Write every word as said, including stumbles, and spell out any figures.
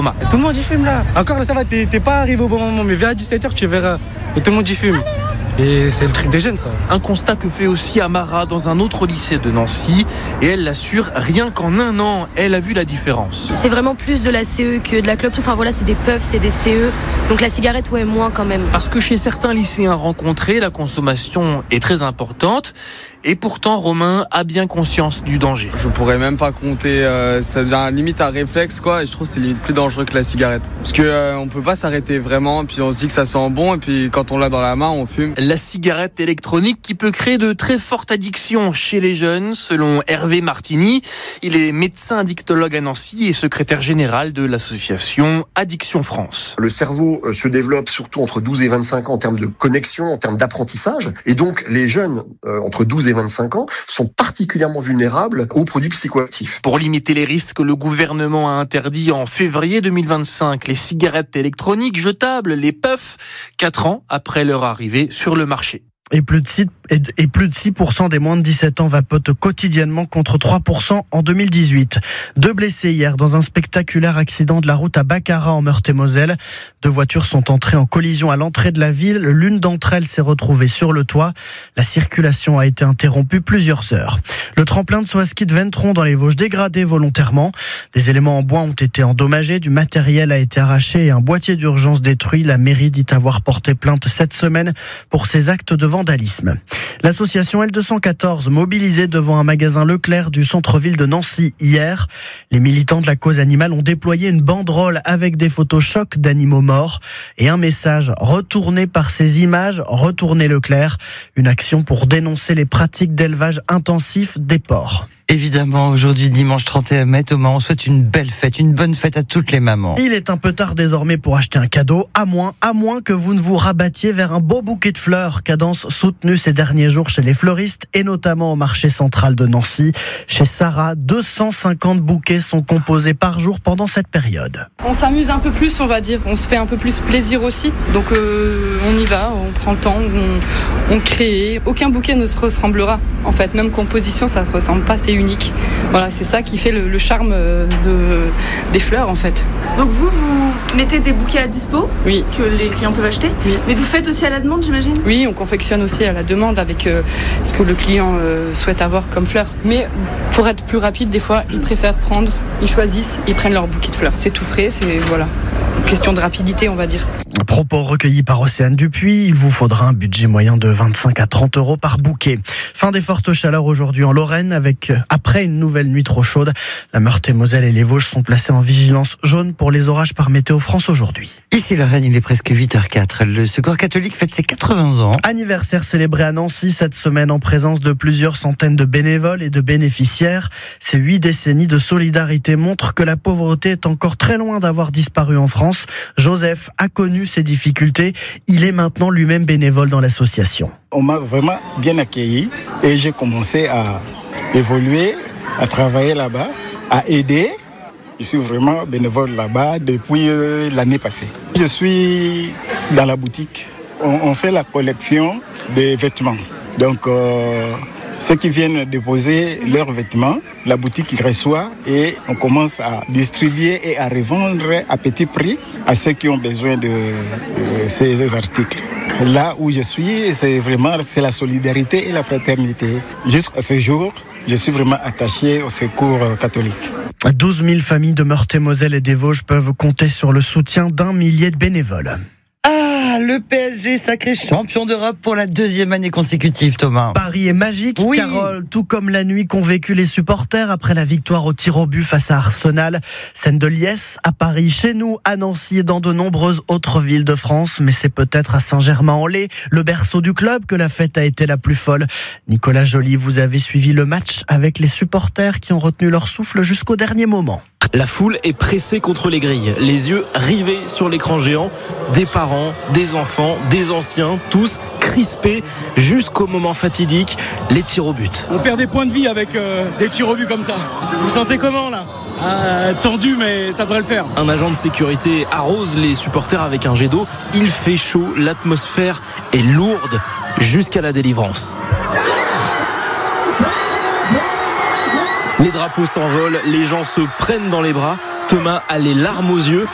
Thomas. Tout le monde y fume là. Encore là, ça va, t'es, t'es pas arrivé au bon moment, mais vers dix-sept heures, tu verras. Et tout le monde y fume. Et c'est le truc des jeunes, ça. Un constat que fait aussi Amara dans un autre lycée de Nancy. Et elle l'assure, rien qu'en un an, elle a vu la différence. C'est vraiment plus de la C E que de la clope. Enfin voilà, c'est des puffs, c'est des C E. Donc la cigarette, ouais, moins quand même. Parce que chez certains lycéens rencontrés, la consommation est très importante. Et pourtant, Romain a bien conscience du danger. Je pourrais même pas compter, euh, ça devient limite un réflexe quoi, et je trouve que c'est limite plus dangereux que la cigarette. Parce que euh, on peut pas s'arrêter vraiment, et puis on se dit que ça sent bon, et puis quand on l'a dans la main, on fume. La cigarette électronique qui peut créer de très fortes addictions chez les jeunes, selon Hervé Martini. Il est médecin addictologue à Nancy et secrétaire général de l'association Addiction France. Le cerveau se développe surtout entre douze et vingt-cinq ans en termes de connexion, en termes d'apprentissage, et donc les jeunes euh, entre douze et vingt-cinq ans sont particulièrement vulnérables aux produits psychoactifs. Pour limiter les risques, le gouvernement a interdit en février deux mille vingt-cinq les cigarettes électroniques jetables, les puffs, quatre ans après leur arrivée sur le marché. Et plus de six, et plus de six pour cent des moins de dix-sept ans vapotent quotidiennement contre trois pour cent en deux mille dix-huit. Deux blessés hier dans un spectaculaire accident de la route à Baccarat en Meurthe-et-Moselle. Deux voitures sont entrées en collision à l'entrée de la ville. L'une d'entre elles s'est retrouvée sur le toit. La circulation a été interrompue plusieurs heures. Le tremplin de saut à ski de Ventron dans les Vosges dégradé volontairement. Des éléments en bois ont été endommagés, du matériel a été arraché et un boîtier d'urgence détruit. La mairie dit avoir porté plainte cette semaine pour ces actes de vandalisme. L'association L deux cent quatorze mobilisée devant un magasin Leclerc du centre-ville de Nancy hier. Les militants de la cause animale ont déployé une banderole avec des photos chocs d'animaux morts et un message retourné par ces images, retournez Leclerc. Une action pour dénoncer les pratiques d'élevage intensif des porcs. Évidemment, aujourd'hui, dimanche trente et un mai, Thomas, on souhaite une belle fête, une bonne fête à toutes les mamans. Il est un peu tard désormais pour acheter un cadeau, à moins, à moins que vous ne vous rabattiez vers un beau bouquet de fleurs. Cadence soutenue ces derniers jours chez les fleuristes et notamment au marché central de Nancy. Chez Sarah, deux cent cinquante bouquets sont composés par jour pendant cette période. On s'amuse un peu plus, on va dire. On se fait un peu plus plaisir aussi. Donc euh, on y va, on prend le temps, on, on crée. Aucun bouquet ne se ressemblera. En fait, même composition, ça ne ressemble pas, c'est unique. Voilà, c'est ça qui fait le, le charme de, des fleurs en fait. Donc vous, vous mettez des bouquets à dispo, oui, que les clients peuvent acheter, oui. Mais vous faites aussi à la demande, j'imagine ? Oui, on confectionne aussi à la demande avec euh, ce que le client euh, souhaite avoir comme fleurs. Mais pour être plus rapide, des fois, ils préfèrent prendre, ils choisissent, ils prennent leur bouquet de fleurs. C'est tout frais, c'est voilà, question de rapidité, on va dire. Propos recueillis par Océane Dupuis, il vous faudra un budget moyen de vingt-cinq à trente euros par bouquet. Fin des fortes chaleurs aujourd'hui en Lorraine, avec après une nouvelle nuit trop chaude. La Meurthe-et-Moselle et les Vosges sont placés en vigilance jaune pour les orages par Météo France aujourd'hui. Ici Lorraine, il est presque huit heures quatre. Le Secours catholique fête ses quatre-vingts ans. Anniversaire célébré à Nancy cette semaine en présence de plusieurs centaines de bénévoles et de bénéficiaires. Ces huit décennies de solidarité montrent que la pauvreté est encore très loin d'avoir disparu en France. Joseph a connu ses difficultés. Il est maintenant lui-même bénévole dans l'association. On m'a vraiment bien accueilli et j'ai commencé à évoluer, à travailler là-bas, à aider. Je suis vraiment bénévole là-bas depuis l'année passée. Je suis dans la boutique. On, on fait la collection des vêtements. Donc, euh, ceux qui viennent déposer leurs vêtements, la boutique reçoit et on commence à distribuer et à revendre à petit prix à ceux qui ont besoin de, de ces articles. Là où je suis, c'est vraiment c'est la solidarité et la fraternité. Jusqu'à ce jour, je suis vraiment attaché au Secours catholique. douze mille familles de Meurthe-et-Moselle et des Vosges peuvent compter sur le soutien d'un millier de bénévoles. Ah, le P S G sacré champion d'Europe pour la deuxième année consécutive, Thomas. Paris est magique, oui. Carole, tout comme la nuit qu'ont vécu les supporters après la victoire au tir au but face à Arsenal. Scène de liesse à Paris, chez nous, à Nancy et dans de nombreuses autres villes de France. Mais c'est peut-être à Saint-Germain-en-Laye, le berceau du club, que la fête a été la plus folle. Nicolas Joly, vous avez suivi le match avec les supporters qui ont retenu leur souffle jusqu'au dernier moment. La foule est pressée contre les grilles, les yeux rivés sur l'écran géant, des parents, des enfants, des anciens, tous crispés jusqu'au moment fatidique, les tirs au but. On perd des points de vie avec euh, des tirs au but comme ça. Vous vous sentez comment là ? Ah, tendu, mais ça devrait le faire. Un agent de sécurité arrose les supporters avec un jet d'eau. Il fait chaud, l'atmosphère est lourde jusqu'à la délivrance. Les drapeaux s'envolent, les gens se prennent dans les bras. Thomas a les larmes aux yeux.